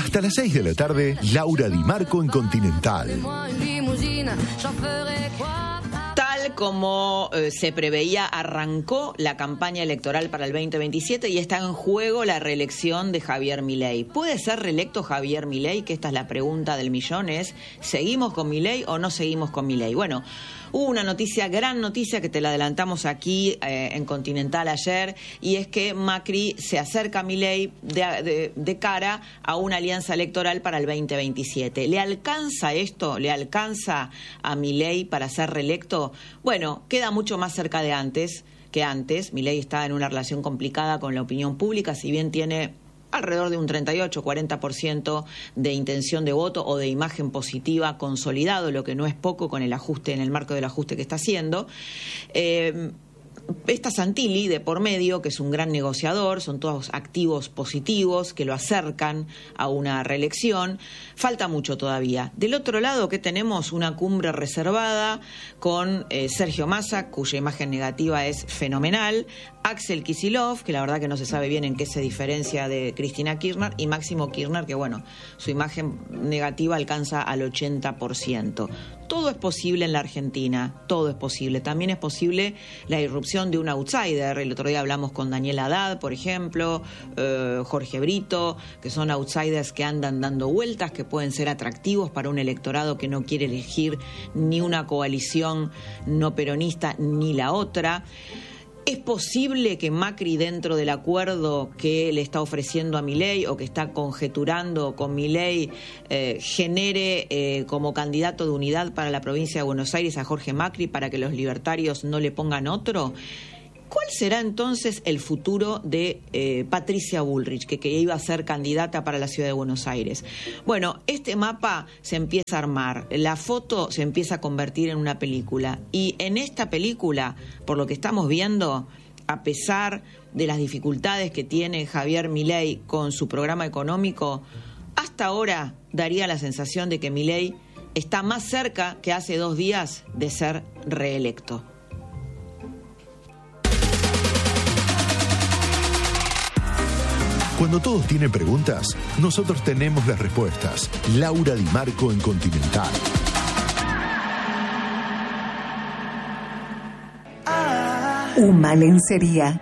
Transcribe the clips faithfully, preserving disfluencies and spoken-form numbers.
Hasta las seis de la tarde, Laura Di Marco en Continental. Tal como eh, se preveía, arrancó la campaña electoral para el veinte veintisiete y está en juego la reelección de Javier Milei. ¿Puede ser reelecto Javier Milei? Que esta es la pregunta del millón, es ¿seguimos con Milei o no seguimos con Milei? Bueno, hubo una noticia, gran noticia, que te la adelantamos aquí eh, en Continental ayer, y es que Macri se acerca a Milei de, de, de cara a una alianza electoral para el veinte veintisiete. ¿Le alcanza esto? ¿Le alcanza a Milei para ser reelecto? Bueno, queda mucho más cerca de antes que antes. Milei está en una relación complicada con la opinión pública, si bien tiene alrededor de un treinta y ocho a cuarenta por ciento de intención de voto o de imagen positiva consolidado, lo que no es poco con el ajuste, en el marco del ajuste que está haciendo. Eh, Está Santilli de por medio, que es un gran negociador, son todos activos positivos que lo acercan a una reelección. Falta mucho todavía. Del otro lado, que tenemos una cumbre reservada con eh, Sergio Massa, cuya imagen negativa es fenomenal, Axel Kicillof, que la verdad que no se sabe bien en qué se diferencia de Cristina Kirchner, y Máximo Kirchner, que bueno, su imagen negativa alcanza al ochenta por ciento. Todo es posible en la Argentina, todo es posible. También es posible la irrupción de un outsider. El otro día hablamos con Daniel Haddad, por ejemplo, eh, Jorge Brito, que son outsiders que andan dando vueltas, que pueden ser atractivos para un electorado que no quiere elegir ni una coalición no peronista ni la otra. ¿Es posible que Macri, dentro del acuerdo que le está ofreciendo a Milei o que está conjeturando con Milei, eh, genere eh, como candidato de unidad para la provincia de Buenos Aires a Jorge Macri para que los libertarios no le pongan otro? ¿Cuál será entonces el futuro de eh, Patricia Bullrich, que, que iba a ser candidata para la ciudad de Buenos Aires? Bueno, este mapa se empieza a armar, la foto se empieza a convertir en una película, y en esta película, por lo que estamos viendo, a pesar de las dificultades que tiene Javier Milei con su programa económico, hasta ahora daría la sensación de que Milei está más cerca que hace dos días de ser reelecto. Cuando todos tienen preguntas, nosotros tenemos las respuestas. Laura Di Marco en Continental. Uma Lencería.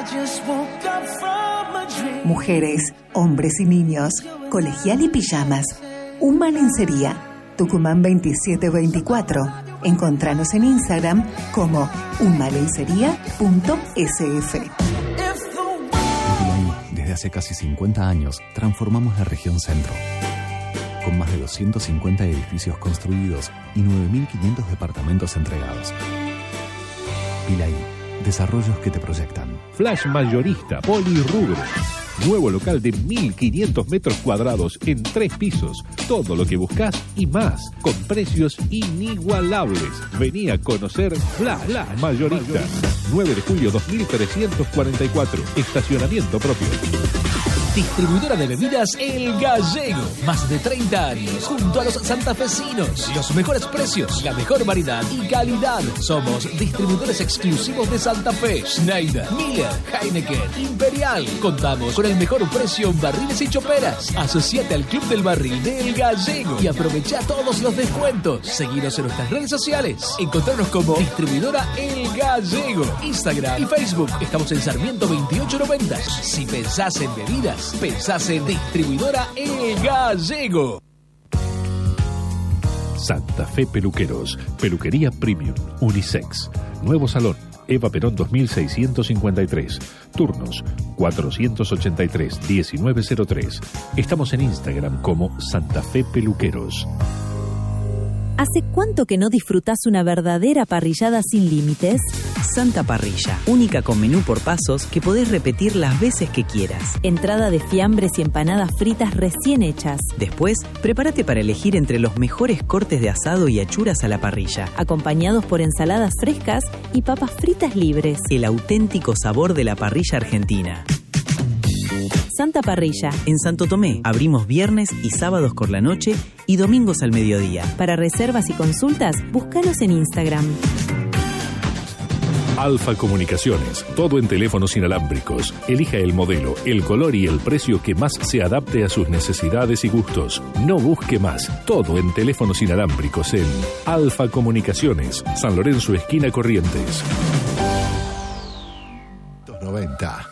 Mujeres, hombres y niños, colegial y pijamas. Uma Lencería. Tucumán veintisiete veinticuatro. Encontranos en Instagram como umalencería punto s f. Desde hace casi cincuenta años, transformamos la región centro. Con más de doscientos cincuenta edificios construidos y nueve mil quinientos departamentos entregados. Pilaí, desarrollos que te proyectan. Flash Mayorista, Polirrubro. Nuevo local de mil quinientos metros cuadrados en tres pisos. Todo lo que buscas y más, con precios inigualables. Vení a conocer Flash, Flash Mayorista. nueve de julio dos mil trescientos cuarenta y cuatro. Estacionamiento propio. Distribuidora de bebidas El Gallego. Más de treinta años junto a los santafesinos. Los mejores precios, la mejor variedad y calidad. Somos distribuidores exclusivos de Santa Fe. Schneider, Miller, Heineken, Imperial. Contamos con el mejor precio en barriles y choperas. Asociate al Club del Barril de El Gallego y aprovecha todos los descuentos. Seguinos en nuestras redes sociales. Encontrarnos como Distribuidora El Gallego. Instagram y Facebook. Estamos en Sarmiento veintiocho noventa. Si pensás en bebidas, pensás en Distribuidora El Gallego. Santa Fe Peluqueros, peluquería premium, unisex. Nuevo salón, Eva Perón dos mil seiscientos cincuenta y tres. Turnos cuatrocientos ochenta y tres, diecinueve cero tres. Estamos en Instagram como Santa Fe Peluqueros. ¿Hace cuánto que no disfrutás una verdadera parrillada sin límites? Santa Parrilla, única con menú por pasos que podés repetir las veces que quieras. Entrada de fiambres y empanadas fritas recién hechas. Después, prepárate para elegir entre los mejores cortes de asado y achuras a la parrilla, acompañados por ensaladas frescas y papas fritas libres. El auténtico sabor de la parrilla argentina. Santa Parrilla. En Santo Tomé abrimos viernes y sábados por la noche y domingos al mediodía. Para reservas y consultas, búscanos en Instagram. Alfa Comunicaciones, todo en teléfonos inalámbricos. Elija el modelo, el color y el precio que más se adapte a sus necesidades y gustos. No busque más, todo en teléfonos inalámbricos en Alfa Comunicaciones, San Lorenzo, esquina Corrientes. noventa.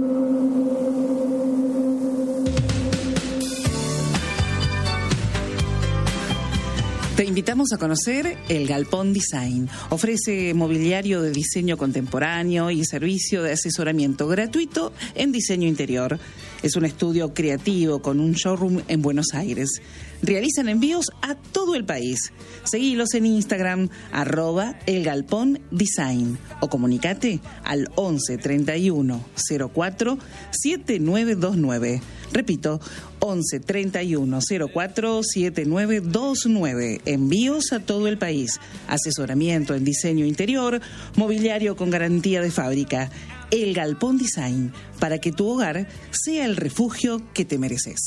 Te invitamos a conocer el Galpón Design. Ofrece mobiliario de diseño contemporáneo y servicio de asesoramiento gratuito en diseño interior. Es un estudio creativo con un showroom en Buenos Aires. Realizan envíos a todo el país. Seguilos en Instagram, arroba el Galpón Design. O comunicate al once treinta y uno cero cuatro siete nueve dos nueve. Repito, once treinta y uno cero cuatro siete nueve dos nueve. Envíos a todo el país. Asesoramiento en diseño interior, mobiliario con garantía de fábrica. El Galpón Design, para que tu hogar sea el refugio que te mereces.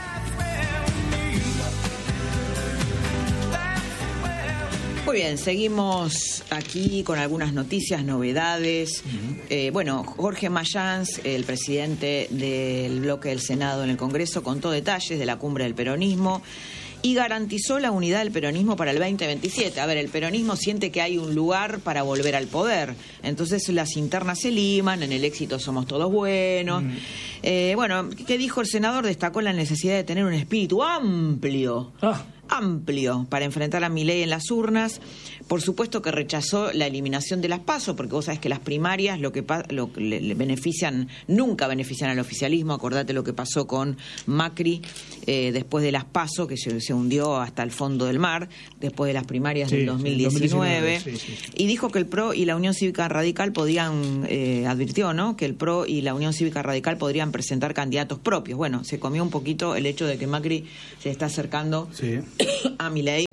Muy bien, seguimos aquí con algunas noticias, novedades. Uh-huh. Eh, bueno, Jorge Mayans, el presidente del bloque del Senado en el Congreso, contó detalles de la cumbre del peronismo y garantizó la unidad del peronismo para el veinte veintisiete. A ver, el peronismo siente que hay un lugar para volver al poder. Entonces las internas se liman, en el éxito somos todos buenos. Uh-huh. Eh, bueno, ¿qué dijo el senador? Destacó la necesidad de tener un espíritu amplio. Ah. amplio para enfrentar a Milei en las urnas. Por supuesto que rechazó la eliminación de las PASO, porque vos sabés que las primarias lo que lo, le, le benefician, nunca benefician al oficialismo. Acordate lo que pasó con Macri eh, después de las PASO, que se, se hundió hasta el fondo del mar, después de las primarias sí, del dos mil diecinueve. Sí, dos mil diecinueve sí, sí. Y dijo que el P R O y la Unión Cívica Radical podían, eh, advirtió, ¿no?, que el P R O y la Unión Cívica Radical podrían presentar candidatos propios. Bueno, se comió un poquito el hecho de que Macri se está acercando sí. a Milei.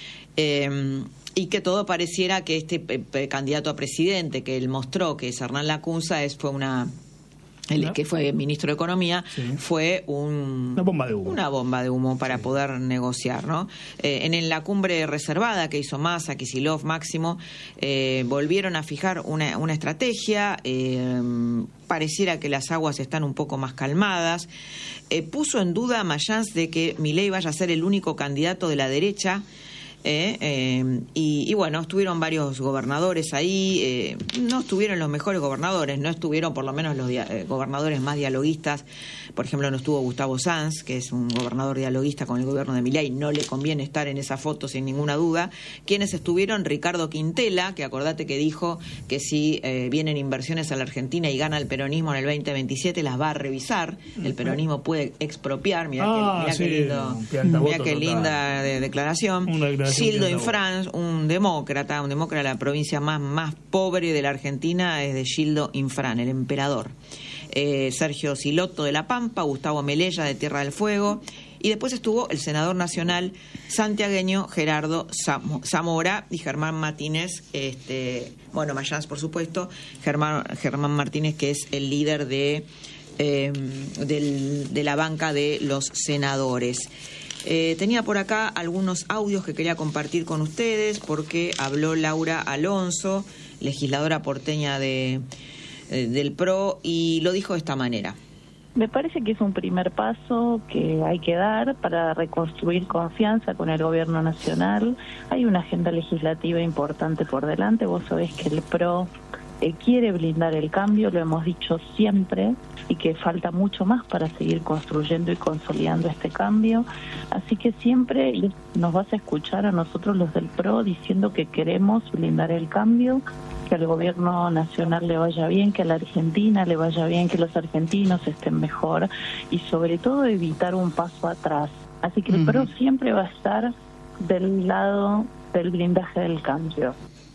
Eh, y que todo pareciera que este eh, eh, candidato a presidente que él mostró, que es Hernán Lacunza, es, fue una... El que fue ministro de Economía, sí. fue un, una bomba de humo, una bomba de humo para sí. poder negociar, ¿no? Eh, en, en la cumbre reservada que hizo Massa, Kicillof, Máximo, eh, volvieron a fijar una, una estrategia. Eh, pareciera que las aguas están un poco más calmadas. Eh, puso en duda a Mayans de que Milei vaya a ser el único candidato de la derecha. Eh, eh, y, y bueno, estuvieron varios gobernadores ahí, eh, no estuvieron los mejores gobernadores, no estuvieron por lo menos los dia- eh, gobernadores más dialoguistas. Por ejemplo, no estuvo Gustavo Sanz, que es un gobernador dialoguista con el gobierno de Milei, no le conviene estar en esa foto sin ninguna duda. Quienes estuvieron, Ricardo Quintela, que acordate que dijo que si eh, vienen inversiones a la Argentina y gana el peronismo en el veinte veintisiete, las va a revisar. El peronismo puede expropiar. Mirá ah, que, mirá sí, qué lindo, mirá qué linda de, declaración. Gildo Infran, un demócrata, un demócrata de la provincia más, más pobre de la Argentina, es de Gildo Infran, el emperador. Eh, Sergio Silotto de La Pampa, Gustavo Melella de Tierra del Fuego, y después estuvo el senador nacional santiagueño Gerardo Zam- Zamora y Germán Martínez, este, bueno, Mayans por supuesto, Germán, Germán Martínez, que es el líder de, eh, del, de la banca de los senadores. Eh, tenía por acá algunos audios que quería compartir con ustedes porque habló Laura Alonso, legisladora porteña de, eh, del P R O, y lo dijo de esta manera. Me parece que es un primer paso que hay que dar para reconstruir confianza con el gobierno nacional. Hay una agenda legislativa importante por delante. Vos sabés que el P R O eh, quiere blindar el cambio, lo hemos dicho siempre, y que falta mucho más para seguir construyendo y consolidando este cambio. Así que siempre nos vas a escuchar a nosotros los del P R O diciendo que queremos blindar el cambio, que al gobierno nacional le vaya bien, que a la Argentina le vaya bien, que los argentinos estén mejor y sobre todo evitar un paso atrás. Así que el uh-huh. P R O siempre va a estar del lado del blindaje del cambio.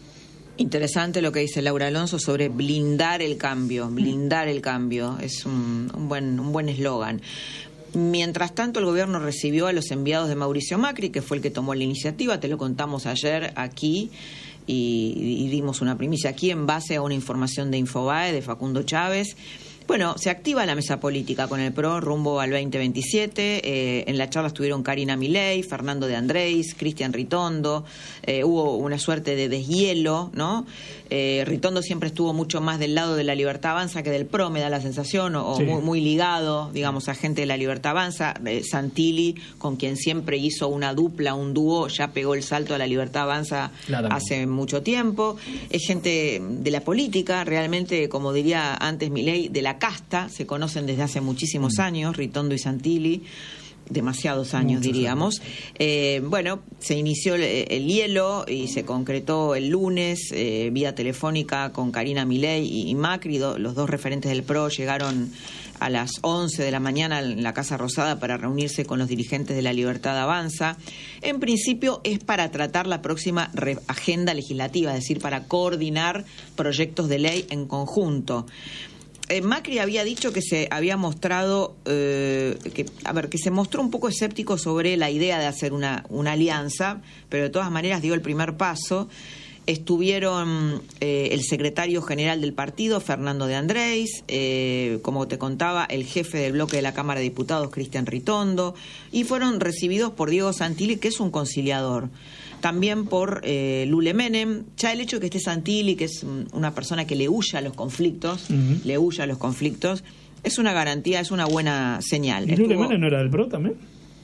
Interesante lo que dice Laura Alonso sobre blindar el cambio, blindar el cambio, es un, un buen un buen eslogan. Mientras tanto, el gobierno recibió a los enviados de Mauricio Macri, que fue el que tomó la iniciativa, te lo contamos ayer aquí y, y dimos una primicia aquí en base a una información de Infobae, de Facundo Chávez. Bueno, se activa la mesa política con el P R O rumbo al veinte veintisiete. Eh, en la charla estuvieron Karina Milei, Fernando de Andrés, Cristian Ritondo. Eh, hubo una suerte de deshielo, ¿no? Eh, Ritondo siempre estuvo mucho más del lado de la Libertad Avanza que del P R O, me da la sensación, o, sí. muy, muy ligado, digamos, a gente de la Libertad Avanza. Eh, Santilli, con quien siempre hizo una dupla, un dúo, ya pegó el salto a la Libertad Avanza hace mucho tiempo. Es gente de la política, realmente, como diría antes Milei, de la casta, se conocen desde hace muchísimos mm. años, Ritondo y Santilli, demasiados años, Muchos diríamos. Años. Eh, bueno, se inició el, el hielo y se concretó el lunes, eh, vía telefónica con Karina Milei y, y Macri, do, los dos referentes del P R O llegaron a las once de la mañana en la Casa Rosada para reunirse con los dirigentes de la Libertad Avanza. En principio es para tratar la próxima re- agenda legislativa, es decir, para coordinar proyectos de ley en conjunto. Eh, Macri había dicho que se había mostrado, eh, que, a ver, que se mostró un poco escéptico sobre la idea de hacer una, una alianza, pero de todas maneras dio el primer paso. Estuvieron eh, el secretario general del partido, Fernando de Andrés, eh, como te contaba, el jefe del bloque de la Cámara de Diputados, Cristian Ritondo, y fueron recibidos por Diego Santilli, que es un conciliador. También por eh, Lule Menem. Ya el hecho de que esté Santilli, que es una persona que le huye a los conflictos, uh-huh. le huye a los conflictos, es una garantía, es una buena señal. ¿Y Lule Estuvo... Menem no era del P R O también?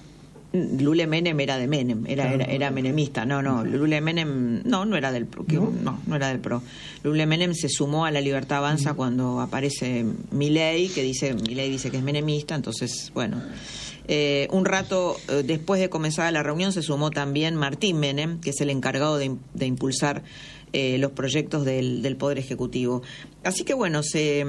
Lule Menem era de Menem, era, claro. era, era menemista. No, no, Lule Menem no, no era del P R O. ¿No? no, no era del P R O. Lule Menem se sumó a la Libertad Avanza uh-huh. cuando aparece Milei, que dice, Milei dice que es menemista, entonces, bueno... Eh, un rato eh, después de comenzar la reunión se sumó también Martín Menem, que es el encargado de, de impulsar eh, los proyectos del, del Poder Ejecutivo. Así que bueno, se,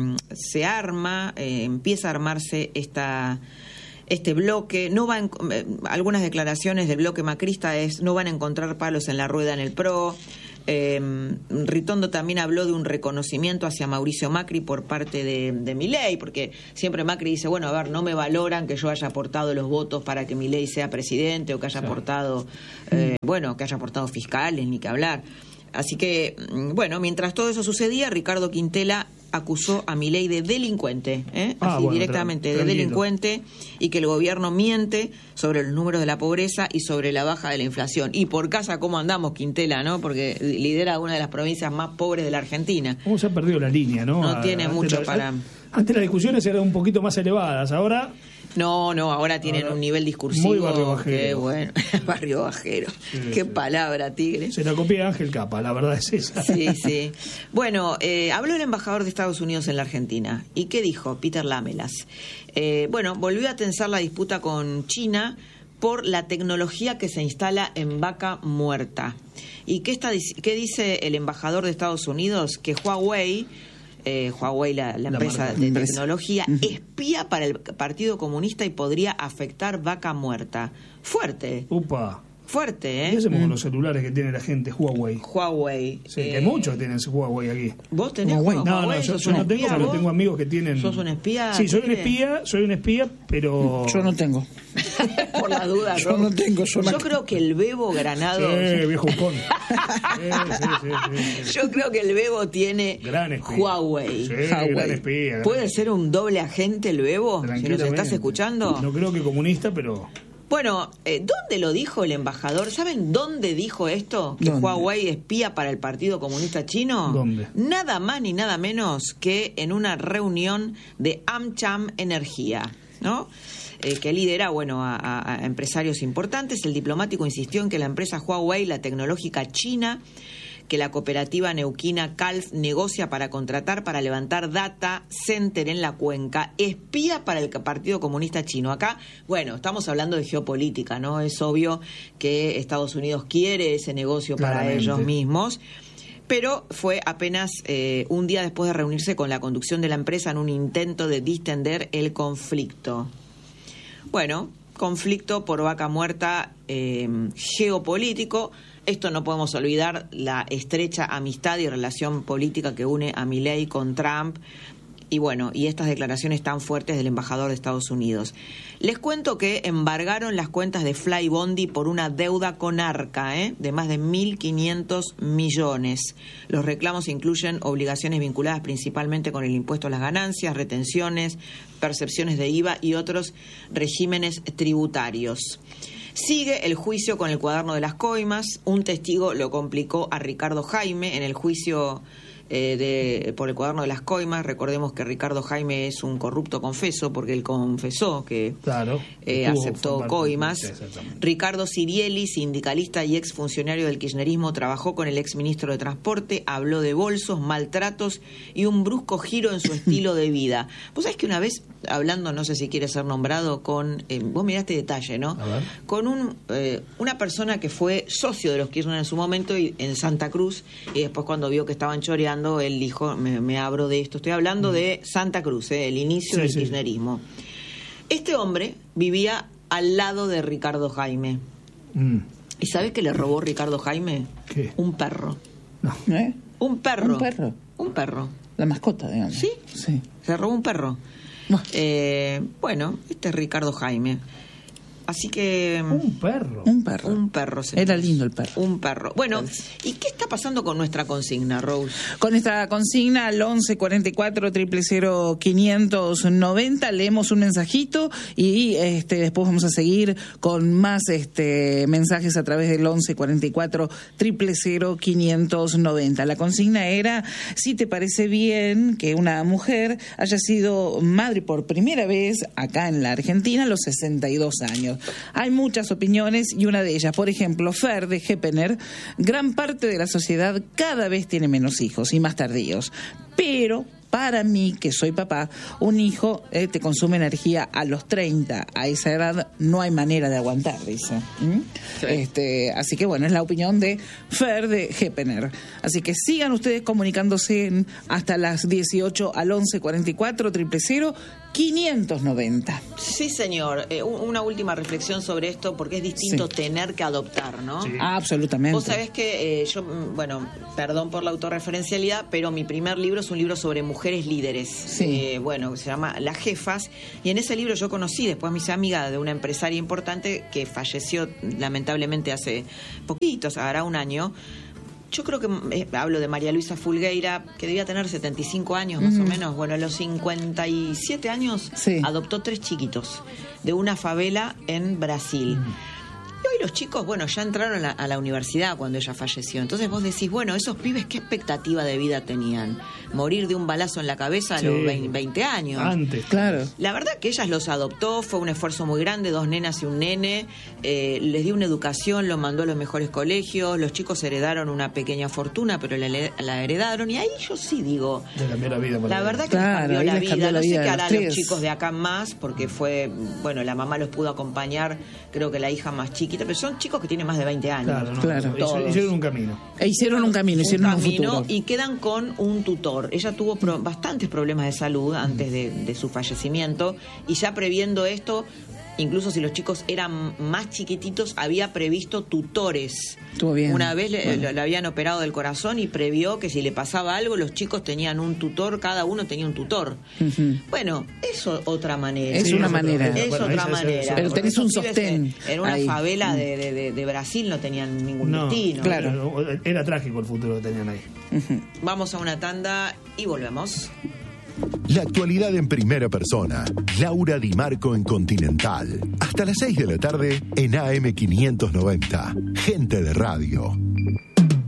se arma, eh, empieza a armarse esta... este bloque. No va en, eh, algunas declaraciones del bloque macrista es no van a encontrar palos en la rueda en el P R O. Eh, Ritondo también habló de un reconocimiento hacia Mauricio Macri por parte de, de Milei, porque siempre Macri dice, bueno, a ver, no me valoran que yo haya aportado los votos para que Milei sea presidente, o que haya sí. aportado, eh, bueno, que haya aportado fiscales, ni que hablar. Así que, bueno, mientras todo eso sucedía, Ricardo Quintela acusó a Milei de delincuente, ¿eh? ah, así bueno, directamente, tra- de delincuente, y que el gobierno miente sobre los números de la pobreza y sobre la baja de la inflación. Y por casa, ¿cómo andamos, Quintela, no? Porque lidera una de las provincias más pobres de la Argentina. ¿Cómo se ha perdido la línea, no? No a, tiene mucho la, para... Antes las discusiones eran un poquito más elevadas, ahora... No, no, ahora tienen ahora, un nivel discursivo. Muy barrio bajero. Qué bueno, barrio bajero. Sí, qué sí. palabra, tigre. Se la copia Ángel Capa, la verdad es esa. Sí, sí. Bueno, eh, habló el embajador de Estados Unidos en la Argentina. ¿Y qué dijo? Peter Lamelas. Eh, bueno, volvió a tensar la disputa con China por la tecnología que se instala en vaca muerta. ¿Y qué, está, qué dice el embajador de Estados Unidos? Que Huawei... Eh, Huawei, la, la, la empresa marca, de empresa. tecnología, uh-huh. espía para el Partido Comunista y podría afectar vaca muerta. Fuerte. Upa. Fuerte, ¿eh? ¿Qué hacemos mm. con los celulares que tiene la gente? Huawei. Huawei. Sí, eh... hay muchos que tienen Huawei aquí. ¿Vos tenés Huawei? Huawei? No, no, yo, yo no tengo, pero tengo amigos que tienen... ¿Sos un espía? Sí, soy un espía, soy un espía, pero... Yo no tengo. Por la duda, yo no, no tengo. Yo, yo la... creo que el Bebo Granado... Sí, viejo con. sí, sí, sí, sí, sí. Yo creo que el Bebo tiene gran espía. Huawei. Sí, Huawei. Gran espía. Gran ¿Puede ser un doble agente el Bebo? Si nos estás escuchando. No creo que comunista, pero... Bueno, eh, ¿dónde lo dijo el embajador? ¿Saben dónde dijo esto? ¿Que ¿Dónde? Huawei espía para el Partido Comunista Chino? ¿Dónde? Nada más ni nada menos que en una reunión de AmCham Energía, ¿no? Eh, que lidera, bueno, a, a, a empresarios importantes. El diplomático insistió en que la empresa Huawei, la tecnológica china, que la cooperativa neuquina Calf negocia para contratar para levantar data center en la cuenca, espía para el Partido Comunista Chino. Acá, bueno, estamos hablando de geopolítica, ¿no? Es obvio que Estados Unidos quiere ese negocio Claramente. para ellos mismos, pero fue apenas eh, un día después de reunirse con la conducción de la empresa en un intento de distender el conflicto. Bueno, conflicto por vaca muerta eh, geopolítico. Esto no podemos olvidar la estrecha amistad y relación política que une a Milei con Trump Y bueno, y estas declaraciones tan fuertes del embajador de Estados Unidos. Les cuento que embargaron las cuentas de Flybondi por una deuda con Arca, ¿eh? de más de mil quinientos millones. Los reclamos incluyen obligaciones vinculadas principalmente con el impuesto a las ganancias, retenciones, percepciones de I V A y otros regímenes tributarios. Sigue el juicio con el cuaderno de las coimas. Un testigo lo complicó a Ricardo Jaime en el juicio eh, de, por el cuaderno de las coimas. Recordemos que Ricardo Jaime es un corrupto confeso porque él confesó que claro, eh, aceptó coimas. Ricardo Sirieli, sindicalista y exfuncionario del kirchnerismo, trabajó con el exministro de Transporte, habló de bolsos, maltratos y un brusco giro en su estilo de vida. Vos sabés que una vez, hablando, no sé si quiere ser nombrado, con eh, vos mirá este detalle, ¿no? Con un eh, una persona que fue socio de los Kirchner en su momento y, en Santa Cruz, y después cuando vio que estaban choreando, él dijo, me, me abro de esto. Estoy hablando mm. de Santa Cruz, eh, el inicio sí, del sí. kirchnerismo. Este hombre vivía al lado de Ricardo Jaime. Mm. ¿Y sabés qué le robó Ricardo Jaime? ¿Qué? Un perro. No. ¿Eh? Un perro. Un perro. Un perro. La mascota, digamos. ¿Sí? Sí. Se robó un perro. Eh, bueno, este es Ricardo Jaime. Así que... Un perro. Un perro. Un perro. Señores. Era lindo el perro. Un perro. Bueno, ¿y qué está pasando con nuestra consigna, Rose? Con nuestra consigna al once cuarenta y cuatro, cero cero cero, quinientos noventa, leemos un mensajito y este después vamos a seguir con más este mensajes a través del once cuarenta y cuatro, cero cero cero, quinientos noventa. La consigna era si te parece bien que una mujer haya sido madre por primera vez acá en la Argentina a los sesenta y dos años. Hay muchas opiniones y una de ellas, por ejemplo, Fer de Heppener, gran parte de la sociedad cada vez tiene menos hijos y más tardíos, pero para mí, que soy papá, un hijo eh, te consume energía a los treinta. A esa edad no hay manera de aguantar, dice. ¿Mm? Sí. Este, así que bueno, es la opinión de Fer de Heppener. Así que sigan ustedes comunicándose en, hasta las dieciocho al once cuarenta y cuatro, cero cero cero, quinientos noventa. Sí, señor. Eh, una última reflexión sobre esto, porque es distinto sí. tener que adoptar, ¿no? Sí. Ah, absolutamente. Vos sabés que eh, yo, bueno, perdón por la autorreferencialidad, pero mi primer libro es un libro sobre mujeres líderes. Sí. Eh, bueno, se llama Las Jefas, y en ese libro yo conocí, después me hice amiga de una empresaria importante que falleció lamentablemente hace poquitos, hará un año. Yo creo que eh, hablo de María Luisa Fulgueira, que debía tener setenta y cinco años más uh-huh. o menos. Bueno, a los cincuenta y siete años sí. adoptó tres chiquitos de una favela en Brasil. Uh-huh. Y hoy los chicos, bueno, ya entraron a la, a la universidad cuando ella falleció. Entonces vos decís, bueno, esos pibes, ¿qué expectativa de vida tenían? Morir de un balazo en la cabeza a sí. los veinte años. Antes. Claro. La verdad que ella los adoptó, fue un esfuerzo muy grande, dos nenas y un nene. Eh, les dio una educación, los mandó a los mejores colegios. Los chicos heredaron una pequeña fortuna, pero la, la heredaron. Y ahí yo sí digo... Le cambió la vida. La verdad que claro, les cambió la vida. Cambió la no vida sé qué harán los, los chicos de acá más, porque fue... Bueno, la mamá los pudo acompañar, creo que la hija más chiquita, pero son chicos que tienen más de veinte años. Claro, no, claro. Todos. Hicieron un camino. E hicieron un camino, un hicieron camino un futuro. Y quedan con un tutor. Ella tuvo pro, bastantes problemas de salud antes de, de su fallecimiento, y ya previendo esto, incluso si los chicos eran más chiquititos, había previsto tutores. Estuvo bien. Una vez le, bueno. le, le habían operado del corazón y previó que si le pasaba algo, los chicos tenían un tutor, cada uno tenía un tutor. Uh-huh. Bueno, es otra manera. Es sí, una es manera. Es bueno, otra manera. Pero tenés un sostén. En, en una ahí. favela de, de, de Brasil no tenían ningún no, destino. Claro. Era trágico el futuro que tenían ahí. Uh-huh. Vamos a una tanda y volvemos. La actualidad en primera persona. Laura Di Marco en Continental. Hasta las seis de la tarde en A M quinientos noventa. Gente de radio.